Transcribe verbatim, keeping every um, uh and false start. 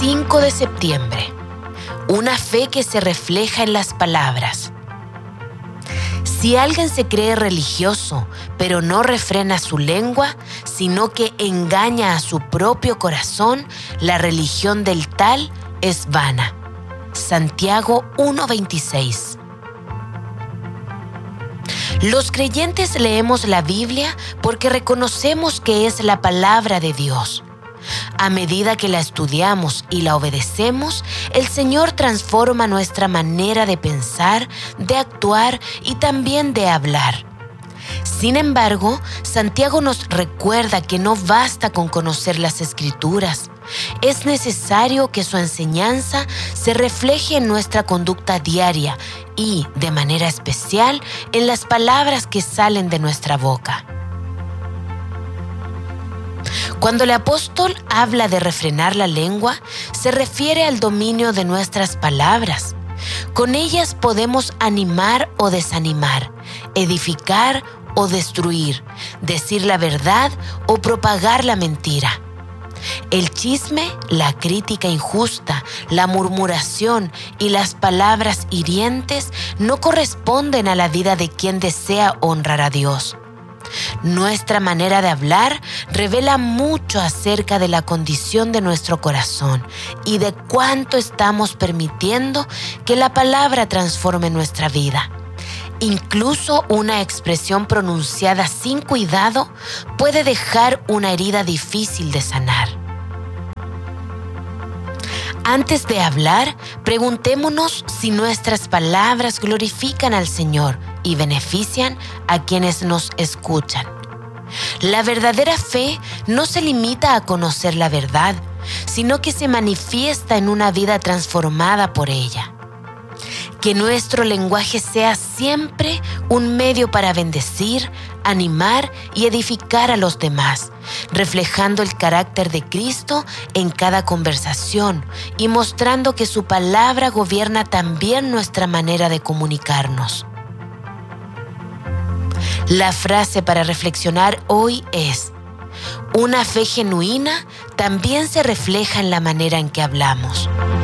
cinco de septiembre. Una fe que se refleja en las palabras. Si alguien se cree religioso, pero no refrena su lengua, sino que engaña a su propio corazón, la religión del tal es vana. Santiago uno veintiséis. Los creyentes leemos la Biblia porque reconocemos que es la palabra de Dios. A medida que la estudiamos y la obedecemos, el Señor transforma nuestra manera de pensar, de actuar y también de hablar. Sin embargo, Santiago nos recuerda que no basta con conocer las Escrituras. Es necesario que su enseñanza se refleje en nuestra conducta diaria y, de manera especial, en las palabras que salen de nuestra boca. Cuando el apóstol habla de refrenar la lengua, se refiere al dominio de nuestras palabras. Con ellas podemos animar o desanimar, edificar o destruir, decir la verdad o propagar la mentira. El chisme, la crítica injusta, la murmuración y las palabras hirientes no corresponden a la vida de quien desea honrar a Dios. Nuestra manera de hablar revela mucho acerca de la condición de nuestro corazón y de cuánto estamos permitiendo que la palabra transforme nuestra vida. Incluso una expresión pronunciada sin cuidado puede dejar una herida difícil de sanar. Antes de hablar, preguntémonos si nuestras palabras glorifican al Señor y benefician a quienes nos escuchan. La verdadera fe no se limita a conocer la verdad, sino que se manifiesta en una vida transformada por ella. Que nuestro lenguaje sea siempre un medio para bendecir, animar y edificar a los demás, reflejando el carácter de Cristo en cada conversación y mostrando que su palabra gobierna también nuestra manera de comunicarnos. La frase para reflexionar hoy es: una fe genuina también se refleja en la manera en que hablamos.